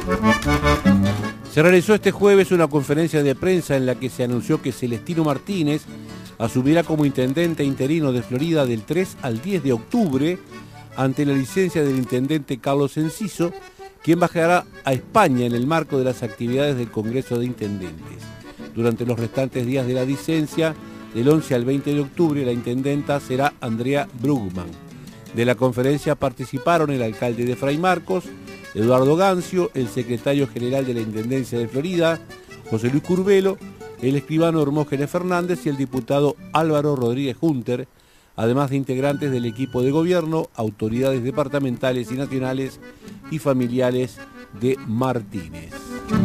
Se realizó este jueves una conferencia de prensa en la que se anunció que Celestino Martínez asumirá como intendente interino de Florida del 3 al 10 de octubre ante la licencia del intendente Carlos Enciso, quien viajará a España en el marco de las actividades del Congreso de Intendentes. Durante los restantes días de la licencia, del 11 al 20 de octubre, la intendenta será Andrea Brugman. De la conferencia participaron el alcalde de Fray Marcos, Eduardo Gancio, el secretario general de la Intendencia de Florida, José Luis Curbelo, el escribano Hermógenes Fernández y el diputado Álvaro Rodríguez Junter, además de integrantes del equipo de gobierno, autoridades departamentales y nacionales y familiares de Martínez.